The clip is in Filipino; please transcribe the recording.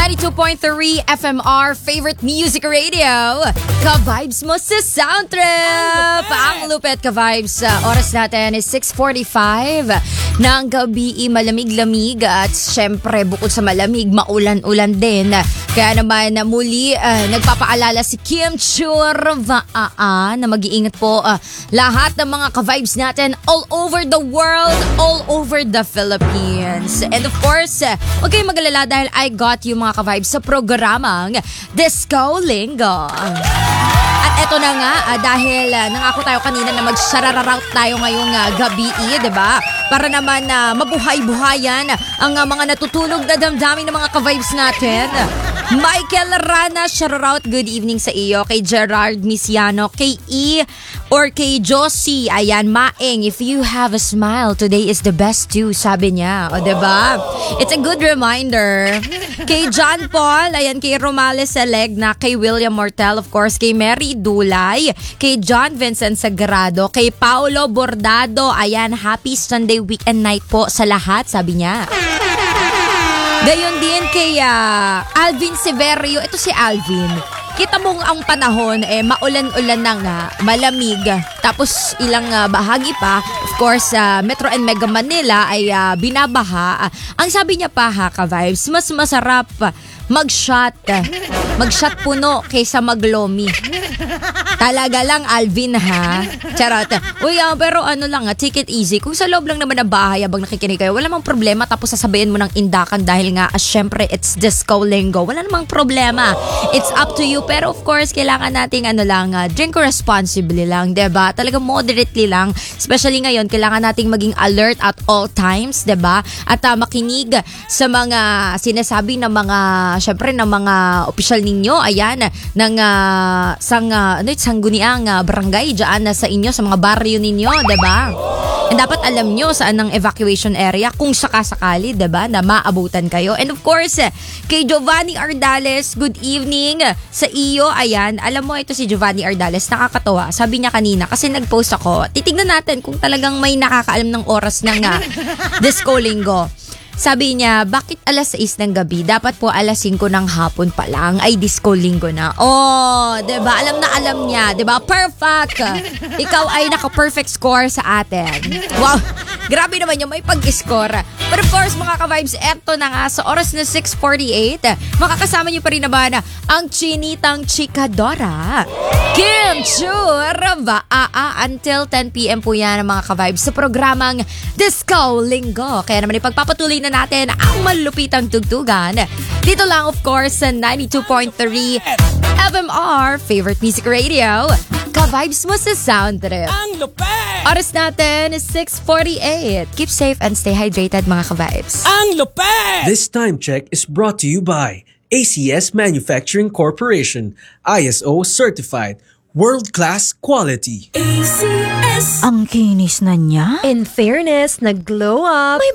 92.3 FMR Favorite Music Radio. Ka-vibes mo sa Sound Trip. Ang lupet ka-vibes. Oras natin is 6:45 ng gabi. Malamig-lamig at syempre bukod sa malamig, maulan-ulan din. Kaya naman muli nagpapaalala si Kim Churvaa na mag-iingat po lahat ng mga ka-vibes natin all over the world, all over the Philippines. And of course, huwag kayong mag-alala dahil I got you mga ka-vibes sa programang Disco Linggo. At eto na nga, dahil nangako tayo kanina na mag-sharararout tayo ngayong gabi, diba? Para naman mabuhay-buhayan ang mga natutulog na damdamin ng mga ka-vibes natin. Michael Rana, shoutout, good evening sa iyo. Kay Gerard Misiano, kay E or kay Josie. Ayan, Maeng, if you have a smile, today is the best too, sabi niya. O, diba? It's a good reminder. Kay John Paul, ayan, kay Romales Selegna, kay William Mortel, of course, kay Mary Dulay, kay John Vincent Sagrado, kay Paulo Bordado, ayan, happy Sunday weekend night po sa lahat, sabi niya. Gayon din kay Alvin Severio. Ito si Alvin. Kita mong ang panahon maulan-ulan na nga, malamig. Tapos ilang bahagi pa, of course, Metro and Mega Manila ay binabaha. Ang sabi niya pa ka-vibes, mas masarap mag-shot puno kaysa maglomi. Talaga lang, Alvin, ha? Charot. Uy, pero ano lang, take it easy. Kung sa loob lang naman ng bahay habang nakikinig kayo, wala namang problema. Tapos sasabihin mo ng indakan dahil nga, syempre, it's Disco Linggo. Wala namang problema. It's up to you. Pero of course, kailangan nating drink responsibly lang, diba? Talagang moderately lang. Especially ngayon, kailangan nating maging alert at all times, diba? At makinig sa mga sinasabi ng mga, syempre, ng mga opisyal ninyo, ayan, ng sangguniang barangay dyan sa inyo, sa mga barrio ninyo, diba? And dapat alam nyo saan ang evacuation area kung sakasakali, diba, na maabutan kayo. And of course, kay Giovanni Ardales, good evening sa iyo. Ayan, alam mo ito si Giovanni Ardales, nakakatawa. Sabi niya kanina, kasi nag-post ako, titignan natin kung talagang may nakakaalam ng oras ng Disco Linggo. Sabi niya, bakit alas 6 ng gabi? Dapat po alas 5 ng hapon pa lang ay Disco Linggo na. Oh, diba? Alam na alam niya. Diba? Perfect! Ikaw ay naka-perfect score sa atin. Wow! Grabe naman yung may pag-score. But of course, mga ka-vibes, eto na nga sa oras na 6:48. Makakasama niyo pa rin naman ang chinitang chikadora, Kim Churvaa. Until 10 p.m. po yan mga ka-vibes sa programang Disco Linggo. Kaya naman ipagpapatuloy na natin ang malupitang tugtugan. Dito lang of course sa 92.3 FMR Favorite Music Radio. Ka-vibes mo sa Sound Trip. Ang lupet! Oras natin is 6:48. Keep safe and stay hydrated mga ka-vibes. Ang lupet! This time check is brought to you by ACS Manufacturing Corporation, ISO certified, world-class quality. ACS. Ang kinis na niya. In fairness, nag-glow up. May